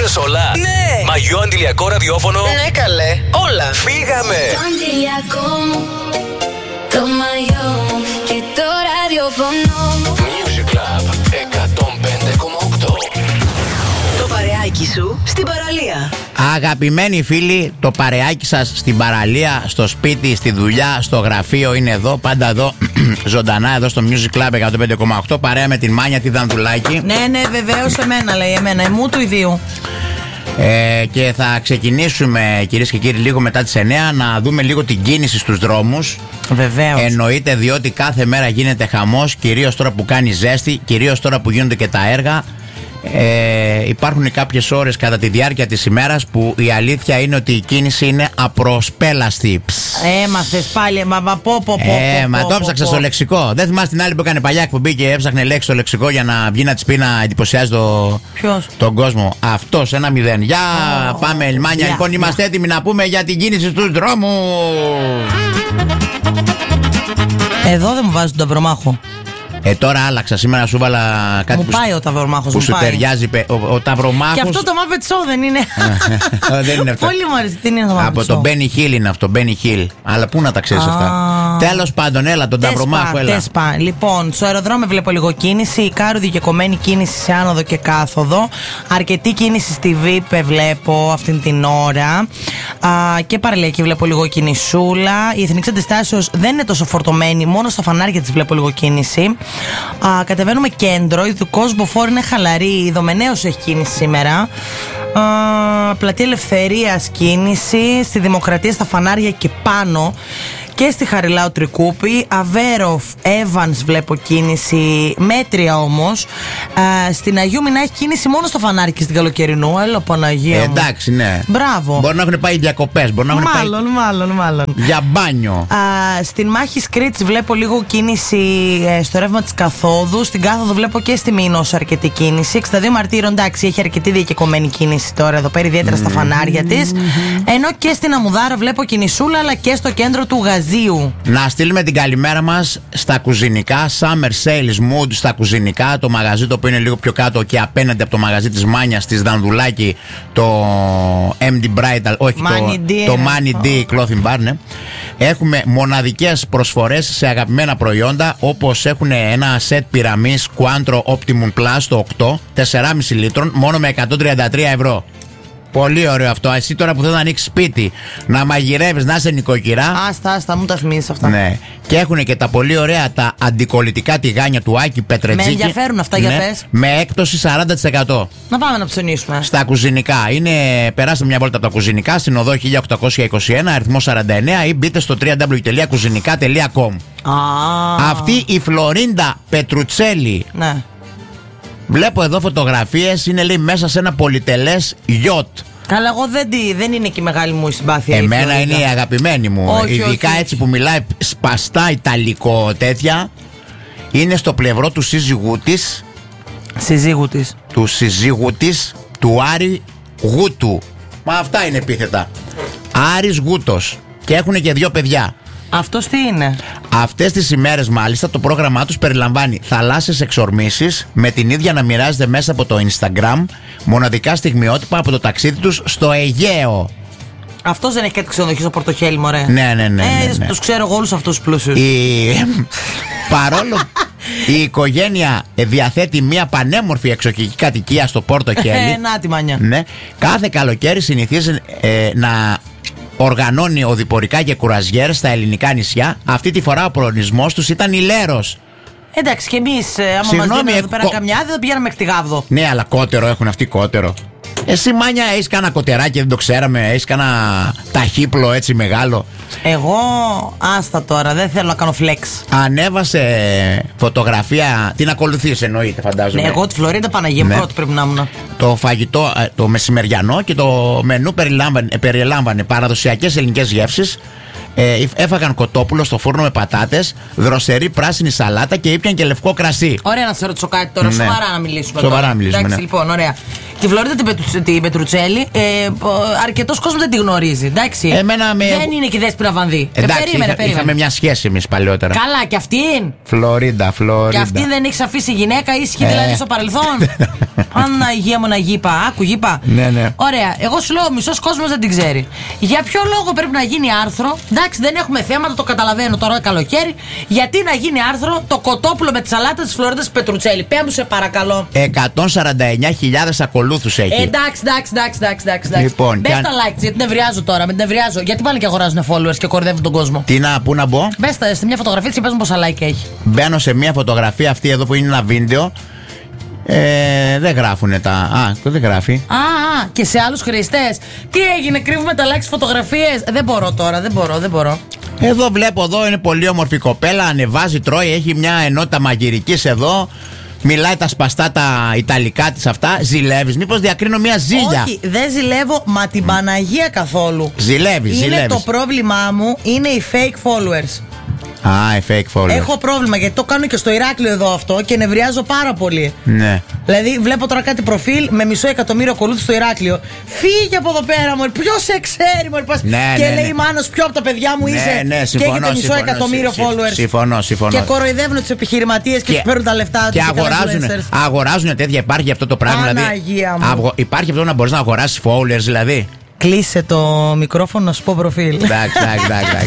πήρες όλα? Ναι. Μαγιό, αντιλιακό, ραδιόφωνο? Ναι, καλέ. Όλα. Φύγαμε. Το αντιλιακό μου, το μαγιό μου και το ραδιόφωνο μου. Music Club 105,8. Το παρεάκι σου στην παραλία. Αγαπημένοι φίλοι, το παρεάκι σας στην παραλία, στο σπίτι, στη δουλειά, στο γραφείο είναι εδώ, πάντα εδώ, ζωντανά εδώ στο Music Club 105,8, παρέα με την Μάνια τη Δανδουλάκη. Ναι, βεβαίως εμένα λέει, εμένα, εμού του ιδίου. Και θα ξεκινήσουμε, κυρίες και κύριοι, λίγο μετά τις 9 να δούμε λίγο την κίνηση στους δρόμους. Βεβαίως. Εννοείται, διότι κάθε μέρα γίνεται χαμός, κυρίως τώρα που κάνει ζέστη, κυρίως τώρα που γίνονται και τα έργα. Υπάρχουν κάποιες ώρες κατά τη διάρκεια της ημέρας που η αλήθεια είναι ότι η κίνηση είναι απροσπέλαστη. Έμαθες πάλι, μα το έψαξα στο λεξικό. Δεν θυμάσαι την άλλη που έκανε παλιά εκπομπή και έψαχνε λέξη στο λεξικό για να βγει να της πει να εντυπωσιάζει τον κόσμο. Αυτός, 1-0. Για πάμε, Ελμάνια. Λοιπόν, είμαστε έτοιμοι να πούμε για την κίνηση στους δρόμους. Εδώ δεν μου βάζει τον ταυρομάχο. Τώρα άλλαξα. Σήμερα σου βάλα κάτι μου πάει ο ταυρομάχος που σου ταιριάζει. Ο ταυρομάχος. Και αυτό το Muppet Show δεν είναι? Δεν είναι αυτό. Πολύ μου αρέσει. Τι είναι το Muppet Show? Από το Benny Hill είναι αυτό. Benny Hill. Αλλά πού να τα ξέρεις αυτά. Τέλος πάντων, έλα τον ταυρομάχο, έλα. Λοιπόν, στο αεροδρόμιο βλέπω λίγο κίνηση. Η Κάρου και κομμένη κίνηση σε άνοδο και κάθοδο. Αρκετή κίνηση στη ΒΙΠ βλέπω αυτήν την ώρα. Και παραλιακή βλέπω λίγο κινησούλα. Η Εθνική Αντιστάσεως δεν είναι τόσο φορτωμένη. Μόνο στα φανάρια της βλέπω λίγο κίνηση. Κατεβαίνουμε κέντρο. Η Δουκός Μποφόρ είναι χαλαρή. Η Δομενέως έχει κίνηση σήμερα. Πλατεία Ελευθερίας κίνηση. Στη Δημοκρατία στα φανάρια και πάνω. Και στη Χαριλάου Τρικούπη. Αβέροφ, Evans βλέπω κίνηση. Μέτρια όμως. Στην Αγίου Μινά έχει κίνηση μόνο στο φανάρι και στην Καλοκαιρινού. Έλα Παναγία μου. Εντάξει, ναι. Μπράβο. Μπορεί να έχουν πάει διακοπές. Μάλλον. Για μπάνιο. Στην Μάχη Κρήτς βλέπω λίγο κίνηση στο ρεύμα της καθόδου. Στην κάθοδο βλέπω και στη Μήνος αρκετή κίνηση. 62 Μαρτύρων, εντάξει, έχει αρκετή διακεκομένη κίνηση τώρα εδώ πέρα, ιδιαίτερα στα φανάρια της. Ενώ και στην Αμουδάρα βλέπω κινησούλα, αλλά και στο κέντρο του Γαζίου. Να στείλουμε την καλημέρα μας στα κουζινικά. Summer Sales Mood στα κουζινικά. Το μαγαζί το οποίο είναι λίγο πιο κάτω και απέναντι από το μαγαζί της Μάνιας, της Δανδουλάκη, το MD Bridal, όχι το Money D Clothing Bar, ναι. Έχουμε μοναδικές προσφορές σε αγαπημένα προϊόντα, όπως έχουν ένα σετ πυραμής Quantro Optimum Plus το 8, 4,5 λίτρων, μόνο με 133 ευρώ. Πολύ ωραίο αυτό. Εσύ τώρα που θες να ανοίξεις σπίτι, να μαγειρεύεις, να είσαι νοικοκυρά. Άστα, μου τα θυμίζεις αυτά. Ναι. Και έχουν και τα πολύ ωραία τα αντικολλητικά τηγάνια του Άκη Πετρετζίκη. Με ενδιαφέρουν αυτά, ναι, για πες. με έκπτωση 40%. Να πάμε να ψωνίσουμε. Στα κουζινικά. Περάστε μια βόλτα από τα κουζινικά στην οδό 1821, αριθμό 49, ή μπείτε στο www.kuzinika.com. Αυτή η Φλωρίντα Πετρουτσέλη. Ναι. Βλέπω εδώ φωτογραφίες, είναι λέει μέσα σε ένα πολυτελές γιότ. Καλά, εγώ δεν είναι και η μεγάλη μου συμπάθεια. Εμένα είναι η αγαπημένη μου. Όχι, ειδικά όχι. Έτσι που μιλάει σπαστά ιταλικό τέτοια. Είναι στο πλευρό του σύζυγού της. Του σύζυγου της, του Άρη Γούτου. Μα αυτά είναι επίθετα. Άρης Γούτος. Και έχουν και 2 παιδιά. Αυτός τι είναι? Αυτές τις ημέρες μάλιστα το πρόγραμμά τους περιλαμβάνει θαλάσσιες εξορμήσεις, με την ίδια να μοιράζεται μέσα από το Instagram μοναδικά στιγμιότυπα από το ταξίδι τους στο Αιγαίο. Αυτός δεν έχει κάτι ξενοδοχείο στο Πορτοχέλι, μωρέ? Ναι. Τους ξέρω εγώ όλους αυτούς τους πλούσιους. Παρόλο η οικογένεια διαθέτει μια πανέμορφη εξοχική κατοικία στο Πορτοχέλι. Να τη Μάνια. Ναι. Κάθε καλοκαίρι συνηθίζει να οργανώνει οδηπορικά και κουραζιέρ στα ελληνικά νησιά. Αυτή τη φορά ο προορισμός τους ήταν η Λέρος. Εντάξει, και εμείς, άμα μας δίνουμε εδώ πέρα καμιά άδεια, δεν πηγαίναμε μέχρι τη Γάβδο. Ναι, αλλά κότερο έχουν αυτοί, κότερο. Εσύ Μάνια έχεις κάνα κοτεράκι, δεν το ξέραμε? Έχεις κάνα ταχύπλο έτσι μεγάλο? Εγώ, άστα τώρα, δεν θέλω να κάνω flex. Ανέβασε φωτογραφία. Την ακολουθείς εννοείται, φαντάζομαι. Ναι, εγώ τη Φλωρίντα Παναγία μου πρώτη πρέπει να ήμουν. Το φαγητό, το μεσημεριανό και το μενού περιλάμβανε παραδοσιακές ελληνικές γεύσεις. Έφαγαν κοτόπουλο στο φούρνο με πατάτες, δροσερή πράσινη σαλάτα και ήπιαν και λευκό κρασί. Ωραία, να σε ρωτήσω κάτι τώρα, Ναι. σοβαρά να μιλήσουμε. Σοβαρά να μιλήσουμε. Εντάξει, ναι. λοιπόν, ωραία. Τη Φλωρίντα την Πετρουτσέλη, αρκετός κόσμος δεν τη γνωρίζει. Εντάξει. Δεν είναι και η Δέσποινα Βανδύ. Περίμενε. Είχαμε μια σχέση εμείς παλιότερα. Καλά, και αυτήν. Φλωρίντα. Και αυτήν δεν έχει αφήσει γυναίκα, ήσυχη δηλαδή στο παρελθόν. Αναγία μου να γήπα. Άκου γήπα. Ναι. Ωραία. Εγώ σου λέω, ο μισός κόσμος δεν την ξέρει. Για ποιο λόγο πρέπει να γίνει άρθρο? Εντάξει, δεν έχουμε θέματα, το καταλαβαίνω τώρα καλοκαίρι. Γιατί να γίνει άρθρο το κοτόπουλο με τη σαλάτα της Φλωρίνδας Πετρουτσέλη? Πέ μου σε παρακαλώ. 149.000 ακολούθους έχει. Εντάξει. Λοιπόν, μπες τα like, γιατί νευριάζω τώρα. Με νευριάζω. Γιατί πάνε και αγοράζουν followers και κορδεύουν τον κόσμο. Πού να μπω? Μπες σε μια φωτογραφία και πες μου πόσα like έχει. Μπαίνω σε μια φωτογραφία αυτή εδώ που είναι ένα βίντεο. Δεν γράφουνε τα. Δεν γράφει. Και σε άλλους χρηστές. Τι έγινε, κρύβουμε τα like στις φωτογραφίες? Δεν μπορώ τώρα, δεν μπορώ. Εδώ βλέπω, εδώ είναι πολύ όμορφη κοπέλα. Ανεβάζει, τρώει, έχει μια ενότητα μαγειρικής εδώ. Μιλάει τα σπαστά τα ιταλικά της αυτά. Ζηλεύεις? Μήπως διακρίνω μια ζήλια? Όχι, δεν ζηλεύω, μα την Παναγία καθόλου. Ζηλεύεις. Το πρόβλημά μου είναι οι fake followers. Fake followers. Έχω πρόβλημα γιατί το κάνω και στο Ηράκλειο εδώ αυτό και νευριάζω πάρα πολύ. Ναι. Δηλαδή, βλέπω τώρα κάτι προφίλ με 500.000 ακολούθους στο Ηράκλειο. Φύγε από εδώ πέρα, μου. Ποιος σε ξέρει, μου. Και λέει, Μάνος, ποιο από τα παιδιά μου είσαι? Ναι, και έχετε 500.000 followers. Συμφωνώ. Και κοροϊδεύουν τους επιχειρηματίες και τους παίρνουν τα λεφτά τους. Και αγοράζουν τέτοια. Υπάρχει αυτό το πράγμα. Παναγία μου. Υπάρχει αυτό να μπορείς να αγοράσεις followers, δηλαδή. Κλείσε το μικρόφωνο να σου πω προφίλ. Εντάξει.